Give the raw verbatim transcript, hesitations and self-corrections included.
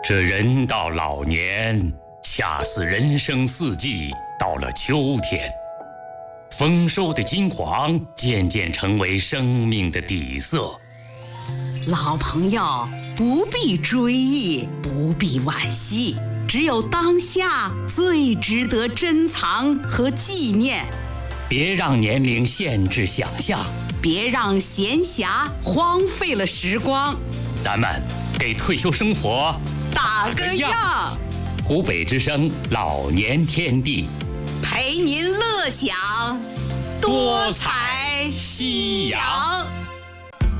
这人到老年，恰似人生四季到了秋天，丰收的金黄渐渐成为生命的底色。 老朋友，不必追忆，不必惋惜，只有当下最值得珍藏和纪念。 别让年龄限制想象， 别让闲暇荒废了时光。 咱们给退休生活打个样。 湖北之声老年天地， 陪您乐享多彩夕阳。